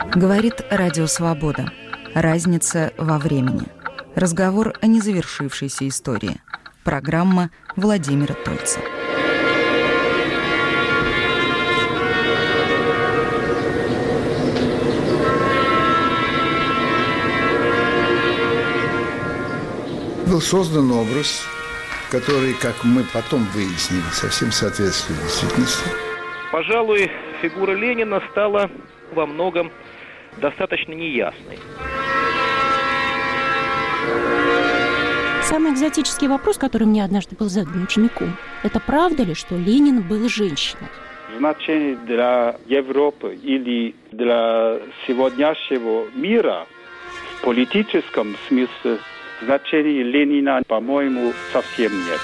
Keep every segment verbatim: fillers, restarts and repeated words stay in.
Говорит Радио Свобода. Разница во времени. Разговор о незавершившейся истории. Программа Владимира Тольца. Был создан образ, который, как мы потом выяснили, совсем соответствует действительности. Пожалуй, фигура Ленина стала во многом достаточно неясной. Самый экзотический вопрос, который мне однажды был задан учеником, это правда ли, что Ленин был женщиной? Значение для Европы или для сегодняшнего мира в политическом смысле значения Ленина, по-моему, совсем нет.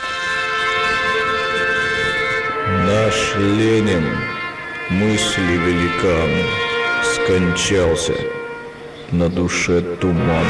Наш Ленин, мысли великан, скончался, на душе туман.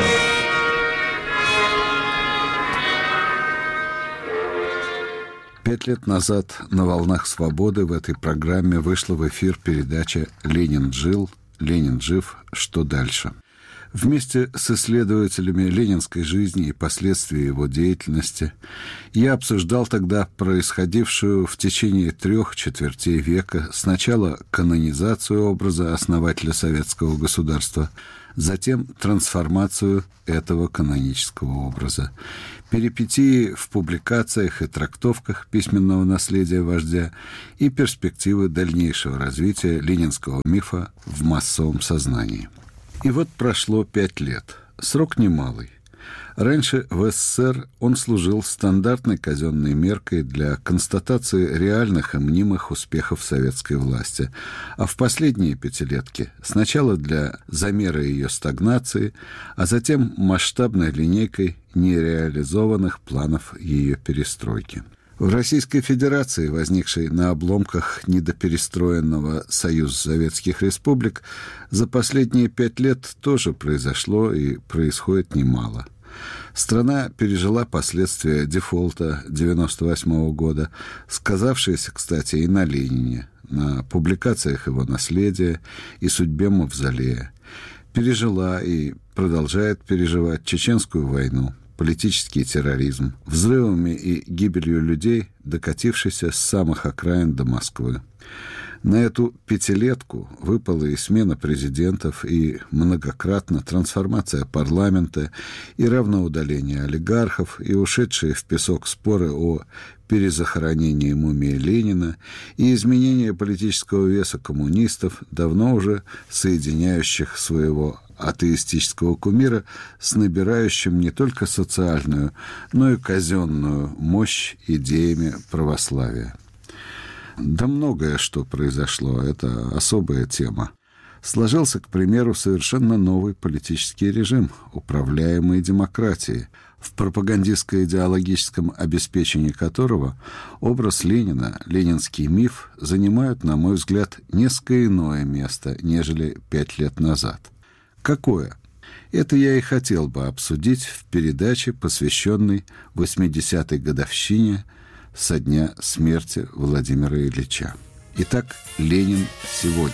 Пять лет назад на «Волнах свободы» в этой программе вышла в эфир передача «Ленин жил, Ленин жив. Что дальше?». Вместе с исследователями ленинской жизни и последствий его деятельности я обсуждал тогда происходившую в течение трех четвертей века сначала канонизацию образа основателя советского государства, затем трансформацию этого канонического образа, перипетии в публикациях и трактовках письменного наследия вождя и перспективы дальнейшего развития ленинского мифа в массовом сознании. И вот прошло пять лет. Срок немалый. Раньше в СССР он служил стандартной казенной меркой для констатации реальных и мнимых успехов советской власти, а в последние пятилетки сначала для замера ее стагнации, а затем масштабной линейкой нереализованных планов ее перестройки. В Российской Федерации, возникшей на обломках недоперестроенного Союза Советских Республик, за последние пять лет тоже произошло и происходит немало. Страна пережила последствия дефолта девяносто восьмого года, сказавшиеся, кстати, и на Ленине, на публикациях его наследия и судьбе Мавзолея. Пережила и продолжает переживать Чеченскую войну, политический терроризм, взрывами и гибелью людей, докатившийся с самых окраин до Москвы. На эту пятилетку выпала и смена президентов, и многократно трансформация парламента, и равноудаление олигархов, и ушедшие в песок споры о перезахоронении мумии Ленина, и изменение политического веса коммунистов, давно уже соединяющих своего атеистического кумира с набирающим не только социальную, но и казенную мощь идеями православия. Да многое что произошло, это особая тема. Сложился, к примеру, совершенно новый политический режим, управляемый демократией, в пропагандистско-идеологическом обеспечении которого образ Ленина, ленинский миф занимают, на мой взгляд, несколько иное место, нежели пять лет назад. Какое? Это я и хотел бы обсудить в передаче, посвященной восьмидесятой годовщине со дня смерти Владимира Ильича. Итак, Ленин сегодня.